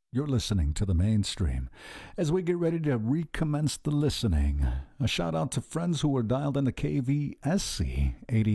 You're listening to the mainstream. As we get ready to recommence the listening, a shout out to friends who are dialed into KVSC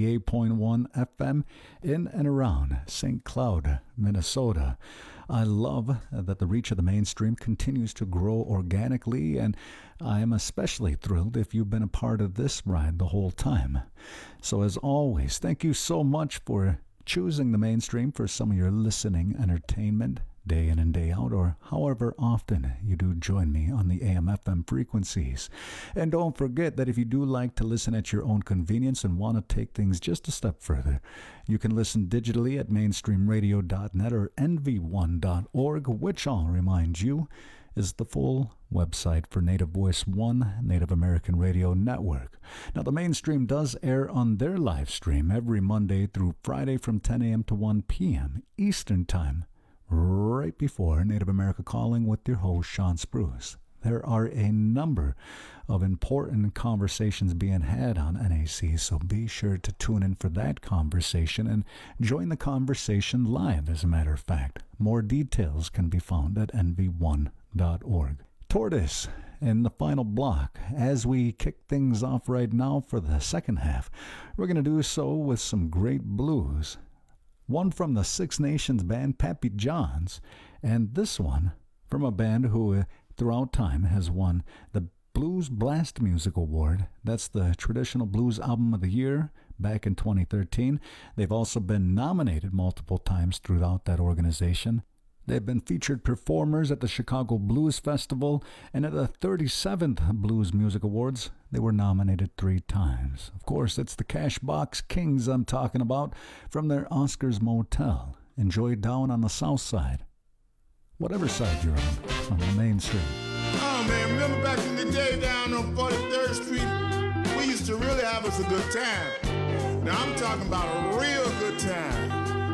88.1 FM in and around St. Cloud, Minnesota. I love that the reach of the mainstream continues to grow organically, and I am especially thrilled if you've been a part of this ride the whole time. So as always, thank you so much for choosing the mainstream for some of your listening entertainment, day in and day out, or however often you do join me on the AM/FM frequencies. And don't forget that if you do like to listen at your own convenience and want to take things just a step further, you can listen digitally at mainstreamradio.net or nv1.org, which I'll remind you is the full website for Native Voice One, Native American Radio Network. Now, the mainstream does air on their live stream every Monday through Friday from 10 a.m. to 1 p.m. Eastern Time, right before Native America Calling with your host, Sean Spruce. There are a number of important conversations being had on NAC, so be sure to tune in for that conversation and join the conversation live, as a matter of fact. More details can be found at nv1.org. Tortoise in the final block. As we kick things off right now for the second half, we're going to do so with some great blues. One from the Six Nations band Pappy Johns, and this one from a band who throughout time has won the Blues Blast Music Award. That's the Traditional Blues Album of the Year back in 2013. They've also been nominated multiple times throughout that organization. They've been featured performers at the Chicago Blues Festival, and at the 37th Blues Music Awards, they were nominated 3 times. Of course, it's the Cashbox Kings I'm talking about from their Oscars Motel. Enjoy down on the south side, whatever side you're on the main street. Oh man, remember back in the day down on 43rd Street, we used to really have us a good time. Now I'm talking about a real good time.